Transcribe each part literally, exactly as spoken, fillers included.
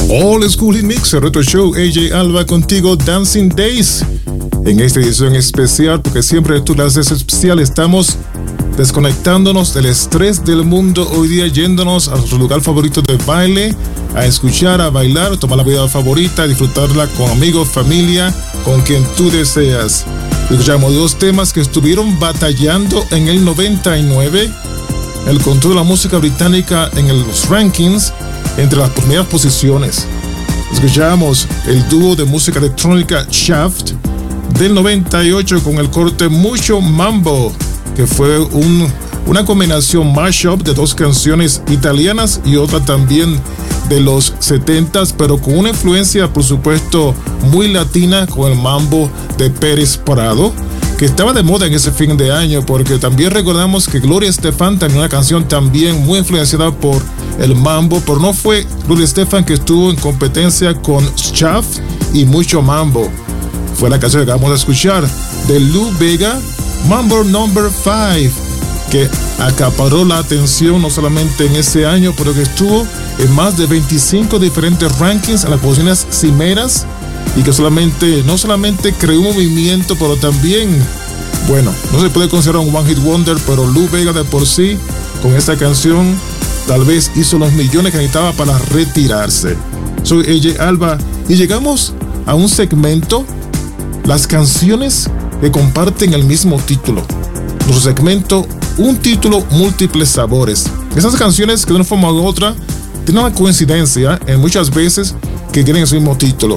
All School Hit Mix, el Retro Show, A J Alba contigo, Dancing Days. En esta edición especial, porque siempre tú la haces especial, estamos desconectándonos del estrés del mundo hoy día, yéndonos a nuestro lugar favorito de baile, a escuchar, a bailar, tomar la vida favorita, disfrutarla con amigos, familia, con quien tú deseas. Escuchamos dos temas que estuvieron batallando en el noventa y nueve, el control de la música británica en los rankings, entre las primeras posiciones. Escuchamos el dúo de música electrónica Shaft del noventa y ocho con el corte Mucho Mambo, que fue un, una combinación mashup de dos canciones italianas y otra también de los setentas, pero con una influencia, por supuesto, muy latina, con el mambo de Pérez Prado, que estaba de moda en ese fin de año, porque también recordamos que Gloria Estefan tenía una canción también muy influenciada por el mambo, pero no fue Gloria Estefan que estuvo en competencia con Shaft y Mucho Mambo. Fue la canción que acabamos de escuchar de Lou Bega, Mambo Number five, que acaparó la atención no solamente en ese año, pero que estuvo en más de veinticinco diferentes rankings en las posiciones cimeras, y que solamente, no solamente creó un movimiento, pero también, bueno, no se puede considerar un One Hit Wonder, pero Lou Bega de por sí, con esta canción, tal vez hizo los millones que necesitaba para retirarse. Soy A J Alba y llegamos a un segmento, las canciones que comparten el mismo título. Nuestro segmento, un título, múltiples sabores. Esas canciones que de una forma u otra tienen una coincidencia en muchas veces que tienen el mismo título.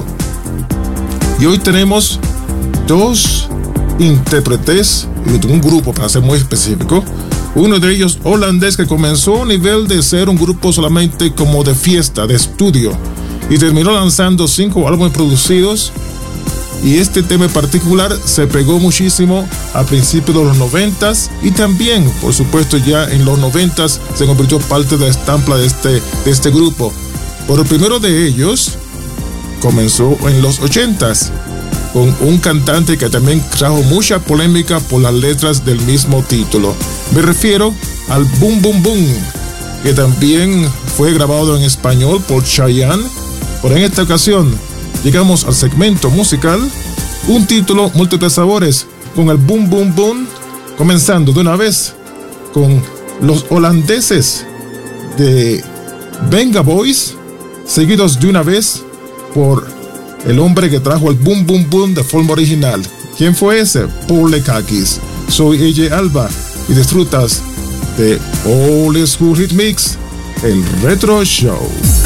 Y hoy tenemos dos intérpretes, un grupo para ser muy específico. Uno de ellos holandés, que comenzó a nivel de ser un grupo solamente como de fiesta, de estudio, y terminó lanzando cinco álbumes producidos. Y este tema en particular se pegó muchísimo a principios de los noventas, y también, por supuesto, ya en los noventas se convirtió parte de la estampa de este, de este grupo. Pero el primero de ellos comenzó en los ochentas con un cantante que también trajo mucha polémica por las letras del mismo título. Me refiero al Boom Boom Boom, que también fue grabado en español por Chayanne. Pero en esta ocasión llegamos al segmento musical, un título, múltiples sabores, con el Boom Boom Boom, comenzando de una vez con los holandeses de Venga Boys, seguidos de una vez por el hombre que trajo el Boom Boom Boom de forma original. ¿Quién fue ese? Paul Lekakis. Soy A J Alba y disfrutas de All School Hit Mix, el Retro Show.